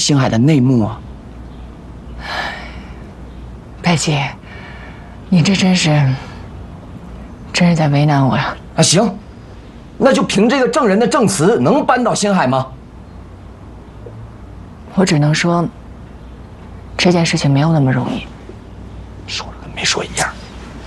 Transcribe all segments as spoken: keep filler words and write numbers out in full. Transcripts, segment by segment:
星海的内幕啊！ 白姐，你这真是，真是在为难我呀！ 啊，行，那就凭这个证人的证词，能扳倒星海吗？ 我只能说，这件事情没有那么容易。 说了跟没说一样。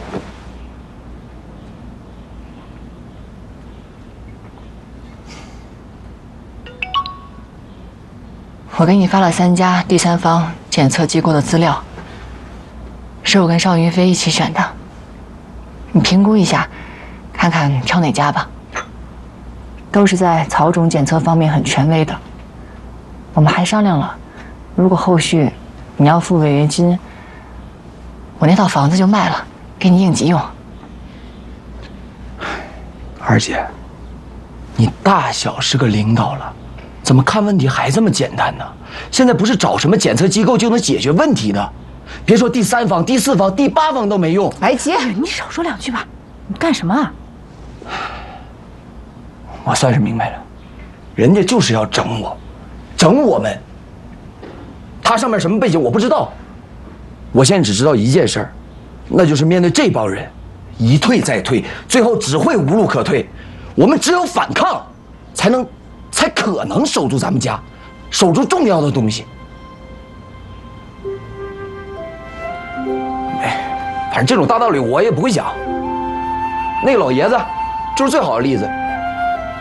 我给你发了三家第三方检测机构的资料，是我跟邵云飞一起选的，你评估一下，看看挑哪家吧。都是在草种检测方面很权威的。我们还商量了，如果后续你要付违约金，我那套房子就卖了，给你应急用。 二姐，你大小是个领导了，怎么看问题还这么简单呢？现在不是找什么检测机构就能解决问题的，别说第三方、第四方、第八方都没用。 白姐，你少说两句吧，你干什么啊？ 我算是明白了，人家就是要整我，整我们。他上面什么背景我不知道，我现在只知道一件事儿，那就是面对这帮人，一退再退，最后只会无路可退。我们只有反抗，才能，才可能守住咱们家，守住重要的东西。哎，反正这种大道理我也不会讲。那个老爷子就是最好的例子。